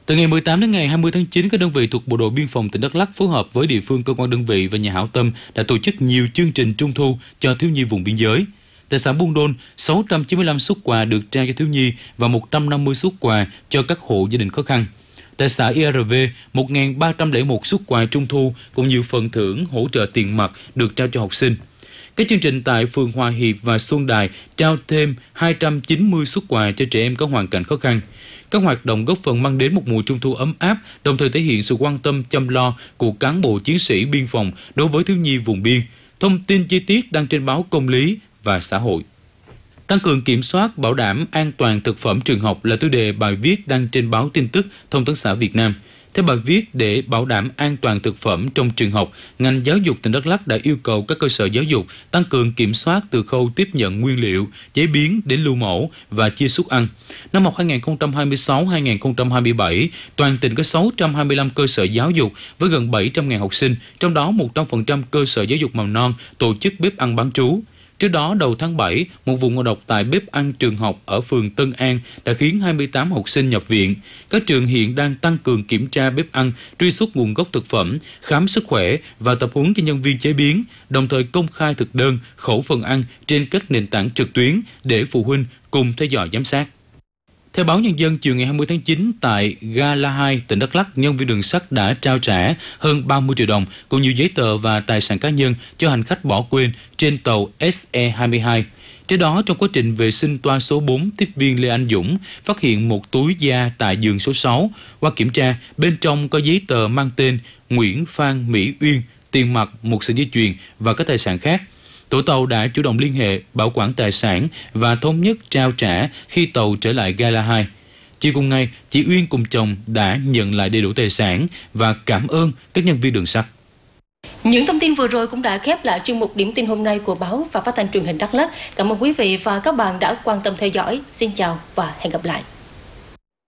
Từ ngày 18 đến ngày 20 tháng 9, các đơn vị thuộc Bộ đội Biên phòng tỉnh Đắk Lắk phối hợp với địa phương, cơ quan đơn vị và nhà hảo tâm đã tổ chức nhiều chương trình trung thu cho thiếu nhi vùng biên giới. Tại xã Buôn Đôn, 695 suất quà được trao cho thiếu nhi và 150 suất quà cho các hộ gia đình khó khăn. Tại xã IRV, 1.301 suất quà trung thu cùng nhiều phần thưởng hỗ trợ tiền mặt được trao cho học sinh. Các chương trình tại phường Hòa Hiệp và Xuân Đài trao thêm 290 suất quà cho trẻ em có hoàn cảnh khó khăn. Các hoạt động góp phần mang đến một mùa trung thu ấm áp, đồng thời thể hiện sự quan tâm chăm lo của cán bộ chiến sĩ biên phòng đối với thiếu nhi vùng biên. Thông tin chi tiết đăng trên báo Công lý và Xã hội. Tăng cường kiểm soát bảo đảm an toàn thực phẩm trường học là tiêu đề bài viết đăng trên báo Tin tức Thông tấn xã Việt Nam. Theo bài viết, để bảo đảm an toàn thực phẩm trong trường học, ngành giáo dục tỉnh Đắk Lắk đã yêu cầu các cơ sở giáo dục tăng cường kiểm soát từ khâu tiếp nhận nguyên liệu, chế biến đến lưu mẫu và chia suất ăn. Năm học 2026-2027, toàn tỉnh có 625 cơ sở giáo dục với gần 700.000 học sinh, trong đó 100% cơ sở giáo dục mầm non tổ chức bếp ăn bán trú. Trước đó, đầu tháng 7, một vụ ngộ độc tại bếp ăn trường học ở phường Tân An đã khiến 28 học sinh nhập viện. Các trường hiện đang tăng cường kiểm tra bếp ăn, truy xuất nguồn gốc thực phẩm, khám sức khỏe và tập huấn cho nhân viên chế biến, đồng thời công khai thực đơn, khẩu phần ăn trên các nền tảng trực tuyến để phụ huynh cùng theo dõi giám sát. Theo báo Nhân dân, chiều ngày 20 tháng 9, tại ga La Hai, tỉnh Đắk Lắk, nhân viên đường sắt đã trao trả hơn 30 triệu đồng cùng nhiều giấy tờ và tài sản cá nhân cho hành khách bỏ quên trên tàu SE22. Trước đó, trong quá trình vệ sinh toa số 4, tiếp viên Lê Anh Dũng phát hiện một túi da tại giường số 6. Qua kiểm tra, bên trong có giấy tờ mang tên Nguyễn Phan Mỹ Uyên, tiền mặt, một sợi dây chuyền và các tài sản khác. Tổ tàu đã chủ động liên hệ, bảo quản tài sản và thống nhất trao trả khi tàu trở lại ga La Hai. Chiều cùng ngày, chị Uyên cùng chồng đã nhận lại đầy đủ tài sản và cảm ơn các nhân viên đường sắt. Những thông tin vừa rồi cũng đã khép lại chuyên mục điểm tin hôm nay của báo và phát thanh truyền hình Đắk Lắk. Cảm ơn quý vị và các bạn đã quan tâm theo dõi. Xin chào và hẹn gặp lại.